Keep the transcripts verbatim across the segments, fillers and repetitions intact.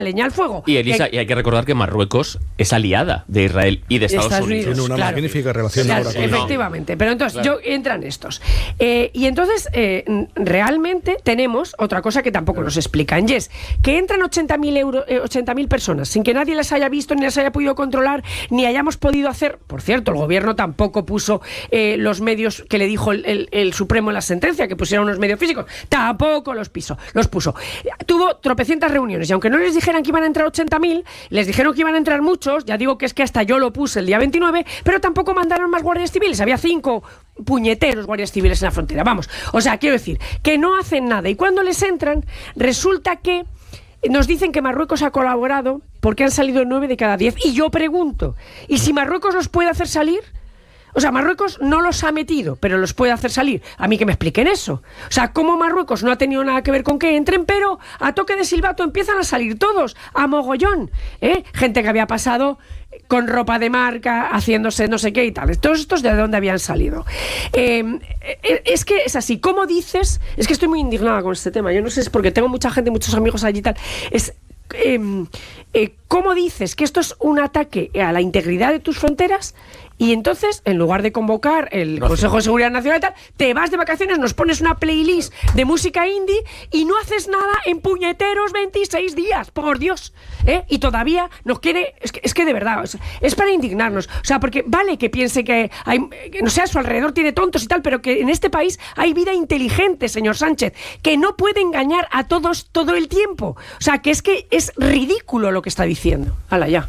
leña al fuego. Y Elisa, que, y hay que recordar que Marruecos es aliada de Israel y de Estados, Estados Unidos. Tiene una claro, magnífica relación claro, ahora con efectivamente. no. Pero entonces, claro. yo entran estos. Eh, y entonces, eh, realmente tenemos otra cosa que tampoco nos explican, y es que entran ochenta mil euros, eh, ochenta mil personas sin que nadie las haya visto, ni las haya podido controlar, ni hayamos podido hacer. Por cierto, el gobierno tampoco puso eh, los medios que le dijo el, el, el Supremo en la sentencia, que pusieran unos medios físicos. Tampoco los, piso, los puso. Tuvo tropecientas reuniones, y aunque no les dijeran que iban a entrar ochenta mil, les dijeron que iban a entrar muchos. Ya digo que es que hasta yo lo puse el día veintinueve, pero tampoco mandaron más guardias civiles. Había cinco puñeteros guardias civiles en la frontera. Vamos, o sea, quiero decir que no hacen nada, y cuando les entran resulta que nos dicen que Marruecos ha colaborado porque han salido nueve de cada diez. Y yo pregunto, ¿y si Marruecos los puede hacer salir? O sea, Marruecos no los ha metido, pero los puede hacer salir. A mí que me expliquen eso. O sea, cómo Marruecos no ha tenido nada que ver con que entren, pero a toque de silbato empiezan a salir todos, a mogollón, ¿eh? Gente que había pasado con ropa de marca, haciéndose no sé qué y tal. Todos estos de dónde habían salido. Eh, es que es así. ¿Cómo dices? Es que estoy muy indignada con este tema. Yo no sé, es porque tengo mucha gente, muchos amigos allí y tal. Es... Eh, eh, ¿Cómo dices que esto es un ataque a la integridad de tus fronteras? Y entonces, en lugar de convocar el no, Consejo de Seguridad Nacional y tal, te vas de vacaciones, nos pones una playlist de música indie y no haces nada en puñeteros veintiséis días, por Dios, ¿eh? Y todavía nos quiere... Es que, es que de verdad, es, es para indignarnos. O sea, porque vale que piense que hay... Que no sé, a su alrededor tiene tontos y tal, pero que en este país hay vida inteligente, señor Sánchez, que no puede engañar a todos todo el tiempo. O sea, que es que es ridículo lo que está diciendo. Hala, ya.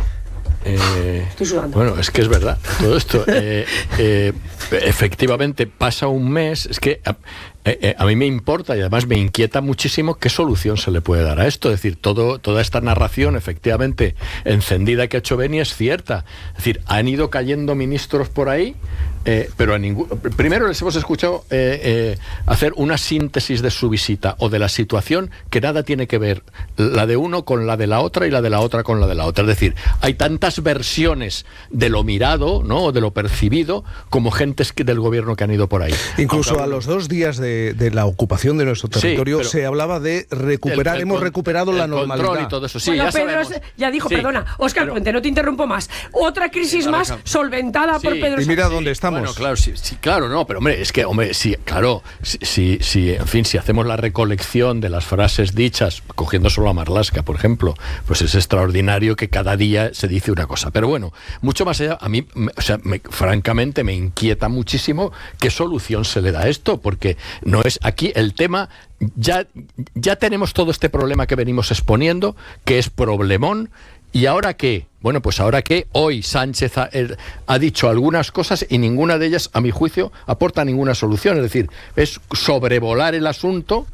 Eh, Estoy sudando. Bueno, es que es verdad todo esto. Eh, eh, efectivamente, pasa un mes. Es que a, eh, a mí me importa y además me inquieta muchísimo qué solución se le puede dar a esto. Es decir, todo, toda esta narración efectivamente encendida que ha hecho Beni es cierta. Es decir, han ido cayendo ministros por ahí. Eh, pero a ningún... Primero les hemos escuchado eh, eh, hacer una síntesis de su visita o de la situación que nada tiene que ver la de uno con la de la otra y la de la otra con la de la otra. Es decir, hay tantas versiones de lo mirado, ¿no?, o de lo percibido como gentes que, del gobierno que han ido por ahí. Incluso Aunque, a los dos días de, de la ocupación de nuestro territorio sí, se hablaba de recuperar, el, el, hemos recuperado el la normalidad. Y todo eso. Sí, bueno, ya Pedro sabemos. ya dijo, sí, perdona, Óscar pero, Puente, no te interrumpo más. Otra crisis sí, más solventada sí, por Pedro Sánchez. Y mira dónde sí, estamos. Bueno, claro, sí, sí, claro, no, pero hombre, es que, hombre, sí, claro, sí, sí, sí, en fin, si hacemos la recolección de las frases dichas, cogiendo solo a Marlaska, por ejemplo, pues es extraordinario que cada día se dice una cosa. Pero bueno, mucho más allá, a mí, me, o sea, me, francamente me inquieta muchísimo qué solución se le da a esto, porque no es aquí el tema. Ya, ya tenemos todo este problema que venimos exponiendo, que es problemón. ¿Y ahora qué? Bueno, pues ahora qué, hoy Sánchez ha, eh, ha dicho algunas cosas y ninguna de ellas, a mi juicio, aporta ninguna solución. Es decir, es sobrevolar el asunto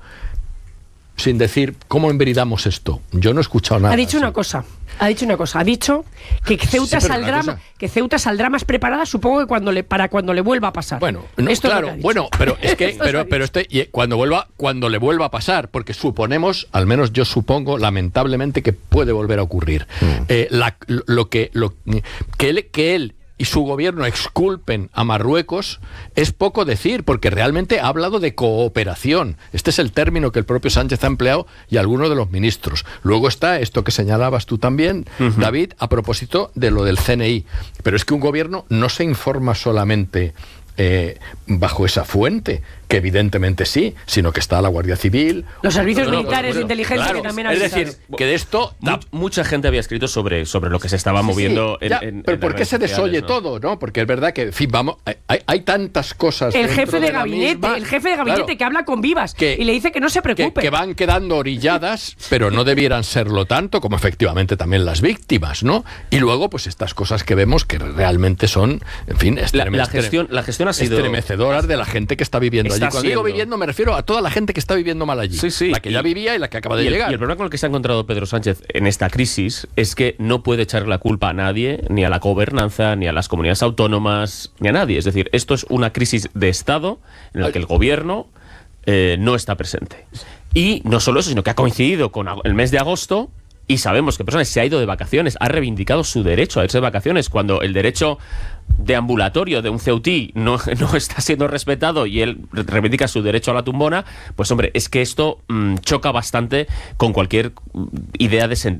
sin decir cómo enveridamos esto. Yo no he escuchado nada. Ha dicho así. una cosa. Ha dicho una cosa, ha dicho que Ceuta sí, saldrá cosa... que Ceuta saldrá más preparada, supongo que cuando le para cuando le vuelva a pasar. Bueno, no, Esto claro, es lo que bueno, pero es que pero pero este y cuando vuelva cuando le vuelva a pasar, porque suponemos, al menos yo supongo, lamentablemente que puede volver a ocurrir. Mm. Eh, la, lo que lo que él, que él y su gobierno exculpen a Marruecos es poco decir, porque realmente ha hablado de cooperación. Este es el término que el propio Sánchez ha empleado y algunos de los ministros. Luego está esto que señalabas tú también, uh-huh. David, a propósito de lo del C N I. Pero es que un gobierno no se informa solamente eh, bajo esa fuente, que evidentemente sí, sino que está la Guardia Civil, los servicios no, no, militares bueno, de inteligencia, claro, que también es avisaron. decir, que de esto Mu- mucha gente había escrito sobre, sobre lo que se estaba moviendo sí, sí, ya, en, en, pero en ¿por qué se desoye ¿no? todo? ¿no? Porque es verdad que, en fin, vamos, hay, hay tantas cosas. El jefe de, de gabinete, misma, el jefe de gabinete claro, que habla con Vivas que, y le dice que no se preocupe. Que, que van quedando orilladas, pero no debieran serlo tanto, como efectivamente también las víctimas, ¿no? Y luego, pues estas cosas que vemos que realmente son, en fin, la, la gestión, la gestión ha sido estremecedoras de la gente que está viviendo está allí. Cuando siendo. digo viviendo, me refiero a toda la gente que está viviendo mal allí. Sí, sí. La que ya vivía y la que acaba de y el, llegar. Y el problema con el que se ha encontrado Pedro Sánchez en esta crisis es que no puede echarle la culpa a nadie, ni a la gobernanza, ni a las comunidades autónomas, ni a nadie. Es decir, esto es una crisis de Estado en la que el gobierno eh, no está presente. Y no solo eso, sino que ha coincidido con el mes de agosto y sabemos que personas se ha ido de vacaciones, ha reivindicado su derecho a irse de vacaciones, cuando el derecho de ambulatorio de un Ceutí no, no está siendo respetado y él reivindica su derecho a la tumbona, pues hombre, es que esto mmm, choca bastante con cualquier idea de, sen